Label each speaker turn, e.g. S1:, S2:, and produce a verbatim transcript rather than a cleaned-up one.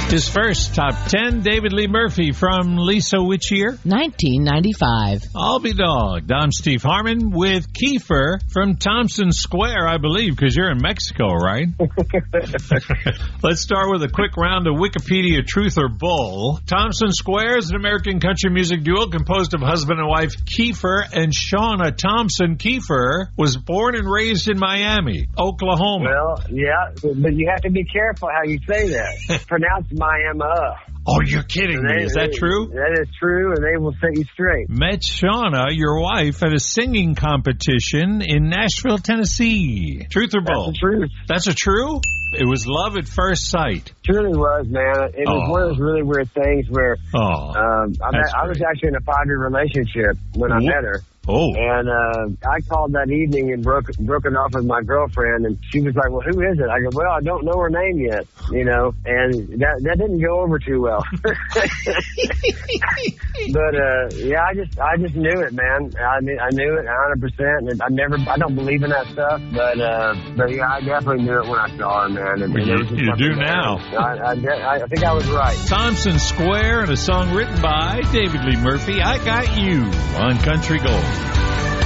S1: His first top ten, David Lee Murphy from Lisa, which year?
S2: nineteen ninety-five.
S1: I'll Be Dogged. I'm Steve Harmon with Kiefer from Thompson Square, I believe, because you're in Mexico, right? Let's start with a quick round of Wikipedia Truth or Bull. Thompson Square is an American country music duo composed of husband and wife Kiefer and Shauna Thompson. Kiefer was born and raised in Miami, Oklahoma.
S3: Well, yeah, but you have to be careful how you say that. Pronounce Miami.
S1: Oh, you're kidding me. Is that true?
S3: That is true, and they will set you straight.
S1: Met Shauna, your wife, at a singing competition in Nashville, Tennessee. Truth or bull?
S3: That's the truth.
S1: That's a true? It was love at first sight.
S3: Truly was, man. It was
S1: Oh.
S3: one of those really weird things where
S1: Oh,
S3: um, I, met,
S1: that's
S3: I was
S1: great.
S3: actually in a five-year relationship when I
S1: Ooh.
S3: met her.
S1: Oh.
S3: And uh, I called that evening and broke broken off with my girlfriend, and she was like, "Well, who is it?" I go, "Well, I don't know her name yet, you know." And that that didn't go over too well. But uh, yeah, I just I just knew it, man. I knew I knew it one hundred percent. And I never I don't believe in that stuff, but uh, but yeah, I definitely knew it when I saw her, man. And,
S1: Well,
S3: and it
S1: you-
S3: was just
S1: you do
S3: something,
S1: now.
S3: man. I, I, I, I think I was right.
S1: Thompson Square and a song written by David Lee Murphy, I Got You, on Country Gold.